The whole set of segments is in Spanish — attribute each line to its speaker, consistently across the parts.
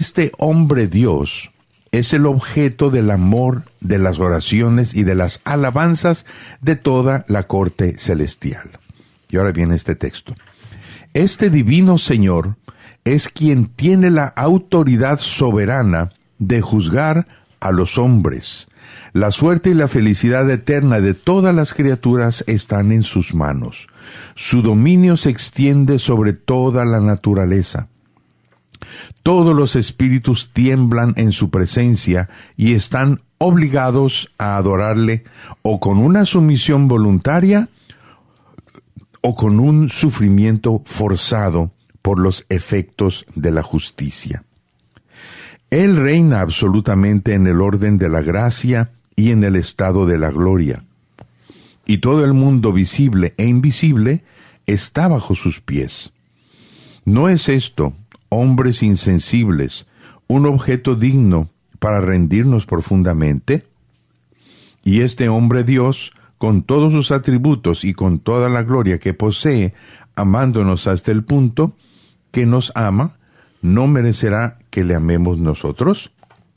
Speaker 1: este hombre Dios es el objeto del amor, de las oraciones y de las alabanzas de toda la corte celestial. Y ahora viene este texto. Este divino Señor es quien tiene la autoridad soberana de juzgar a los hombres. La suerte y la felicidad eterna de todas las criaturas están en sus manos. Su dominio se extiende sobre toda la naturaleza. Todos los espíritus tiemblan en su presencia y están obligados a adorarle o con una sumisión voluntaria o con un sufrimiento forzado por los efectos de la justicia. Él reina absolutamente en el orden de la gracia y en el estado de la gloria. Y todo el mundo visible e invisible está bajo sus pies. ¿No es esto, hombres insensibles, un objeto digno para rendirnos profundamente? Y este hombre Dios, con todos sus atributos y con toda la gloria que posee, amándonos hasta el punto que nos ama, ¿no merecerá que le amemos nosotros?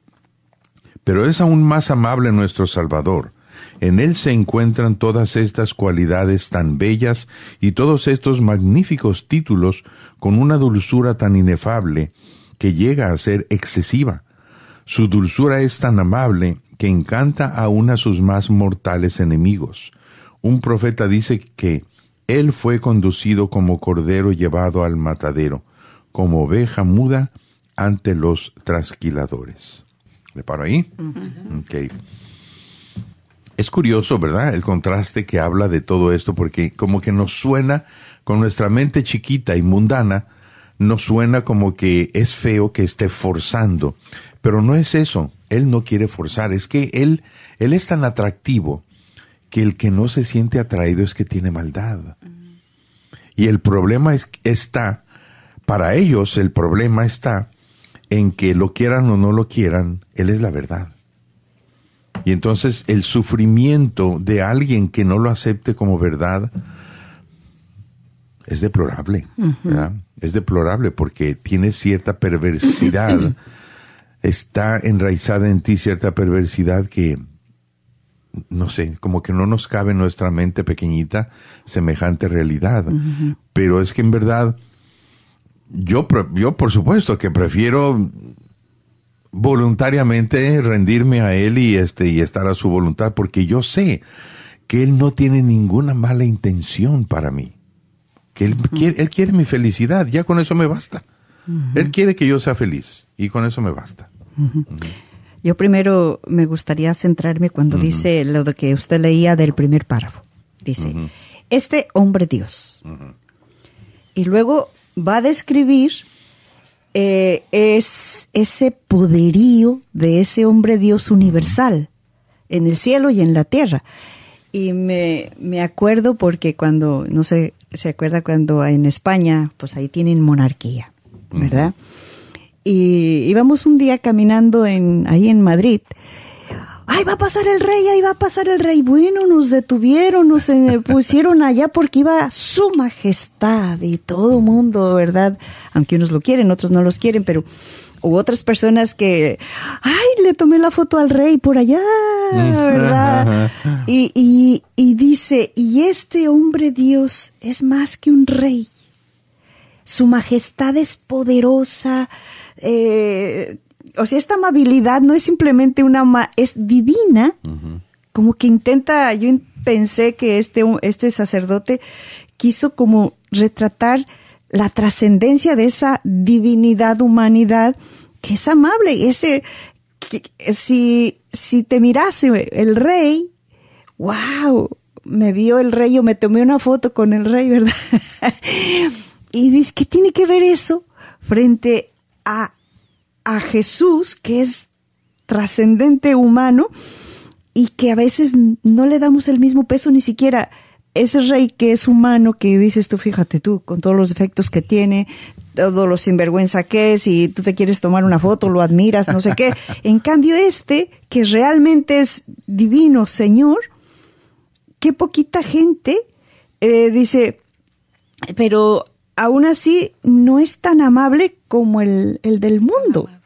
Speaker 1: Pero es aún más amable nuestro Salvador. En Él se encuentran todas estas cualidades tan bellas y todos estos magníficos títulos con una dulzura tan inefable que llega a ser excesiva. Su dulzura es tan amable que encanta aún a sus más mortales enemigos. Un profeta dice que Él fue conducido como cordero llevado al matadero, como oveja muda ante los trasquiladores. ¿Le paro ahí? Uh-huh. Okay. Es curioso, ¿verdad? El contraste que habla de todo esto, porque como que nos suena, con nuestra mente chiquita y mundana, nos suena como que es feo que esté forzando. Pero no es eso. Él no quiere forzar. Es que él es tan atractivo que el que no se siente atraído es que tiene maldad. Uh-huh. Y el problema para ellos el problema está en que lo quieran o no lo quieran, Él es la verdad. Y entonces el sufrimiento de alguien que no lo acepte como verdad es deplorable, ¿verdad? Es deplorable porque tiene cierta perversidad, está enraizada en ti cierta perversidad que, no sé, como que no nos cabe en nuestra mente pequeñita semejante realidad. Uh-huh. Pero es que en verdad, yo por supuesto que prefiero voluntariamente rendirme a Él y estar a su voluntad, porque yo sé que Él no tiene ninguna mala intención para mí, que Él quiere mi felicidad, ya con eso me basta. Uh-huh. Él quiere que yo sea feliz y con eso me basta. Uh-huh. Uh-huh.
Speaker 2: Yo primero me gustaría centrarme cuando uh-huh. dice lo de que usted leía del primer párrafo. Dice, uh-huh. este hombre Dios. Uh-huh. Y luego va a describir es ese poderío de ese hombre Dios universal en el cielo y en la tierra. Y me acuerdo porque cuando, no sé, se acuerda cuando en España, pues ahí tienen monarquía, ¿verdad? Y íbamos un día caminando ahí en Madrid. ¡Ay, va a pasar el rey! ¡Ay, va a pasar el rey! Bueno, nos detuvieron, nos pusieron allá porque iba su majestad y todo mundo, ¿verdad? Aunque unos lo quieren, otros no los quieren, pero hubo otras personas que, ¡ay, le tomé la foto al rey por allá! ¿Verdad? Y dice, y este hombre Dios es más que un rey. Su majestad es poderosa, o sea, esta amabilidad no es simplemente es divina, uh-huh. como que yo pensé que este sacerdote quiso como retratar la trascendencia de esa divinidad, humanidad, que es amable. Si te mirase el rey, wow, me vio el rey, yo me tomé una foto con el rey, ¿verdad? Y dice, ¿qué tiene que ver eso frente a Jesús, que es trascendente humano y que a veces no le damos el mismo peso, ni siquiera ese rey que es humano, que dices tú, fíjate tú, con todos los defectos que tiene, todo lo sinvergüenza que es, y tú te quieres tomar una foto, lo admiras, no sé qué. En cambio que realmente es divino Señor, qué poquita gente dice, pero aún así no es tan amable como el del mundo.